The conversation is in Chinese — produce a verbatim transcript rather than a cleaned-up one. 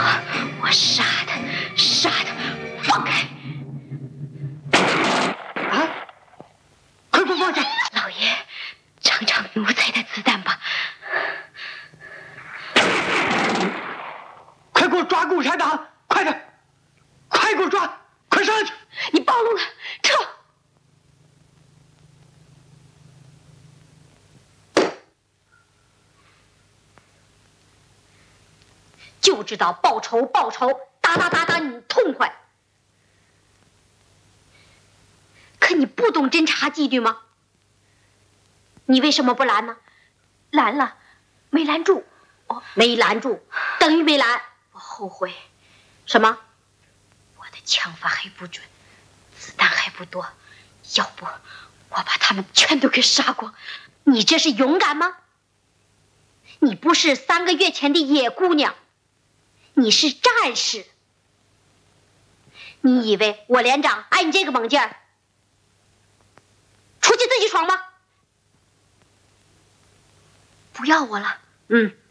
我杀他，杀他，放开！ 啊！快给我放下！ 老爷，尝尝奴才的子弹吧。 快给我抓共产党！快点，快给我抓！快上去！ 你暴露了，撤！就知道报仇报仇，打打打打你痛快。可你不懂侦察纪律吗？你为什么不拦呢？ 拦了，没拦住。 哦，没拦住，等于没拦。我后悔。什么？我的枪法还不准，子弹还不多，要不我把他们全都给杀光。你这是勇敢吗？你不是三个月前的野姑娘，你是战士。你以为我连长爱你这个猛劲儿？出去自己闯吧。 不要我了。 嗯。